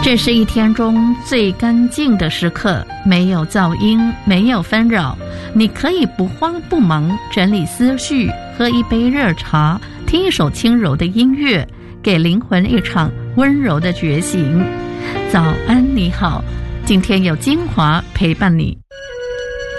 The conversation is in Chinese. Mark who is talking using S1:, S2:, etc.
S1: 这是一天中最干净的时刻，没有噪音，没有纷扰。你可以不慌不忙整理思绪，喝一杯热茶，听一首轻柔的音乐，给灵魂一场温柔的觉醒。早安，你好，今天有精华陪伴你。